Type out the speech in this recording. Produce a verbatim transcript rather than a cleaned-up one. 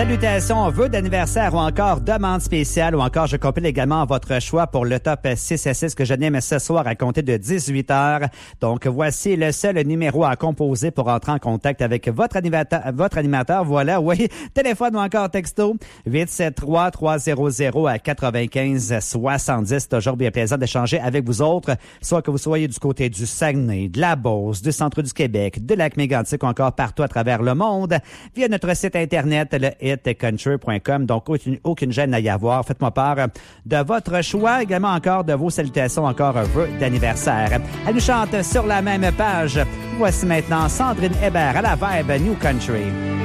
Salutations, vœux d'anniversaire ou encore demande spéciale ou encore je compile également votre choix pour le top six à six que j'anime ce soir à compter de dix-huit heures. Donc voici le seul numéro à composer pour entrer en contact avec votre animateur. Votre animateur, voilà, oui, téléphone ou encore texto huit sept trois trois zéro zéro à quatre-vingt-quinze soixante-dix. Toujours bien plaisant d'échanger avec vous autres, soit que vous soyez du côté du Saguenay, de la Beauce, du centre du Québec, de Lac-Mégantic ou encore partout à travers le monde via notre site internet le hit country point com. Donc, aucune, aucune gêne à y avoir. Faites-moi part de votre choix, également encore de vos salutations, encore un vœu d'anniversaire. Elle nous chante sur la même page. Voici maintenant Sandrine Hébert à la Vibe New Country.